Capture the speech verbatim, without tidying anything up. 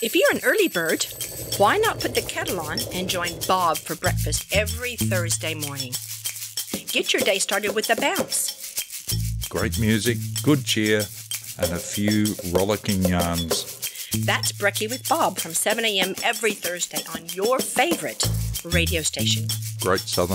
If you're an early bird, why not put the kettle on and join Bob for breakfast every Thursday morning? Get your day started with a bounce. Great music, good cheer, and a few rollicking yarns. That's Brekkie with Bob from seven a.m. every Thursday on your favorite radio station. Great Southern